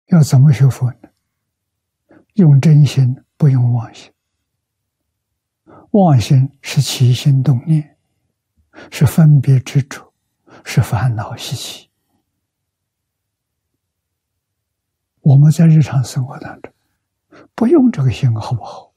要怎么学佛呢？用真心，不用妄心。妄心是起心动念，是分别执着，是烦恼习气。我们在日常生活当中不用这个心，好不好？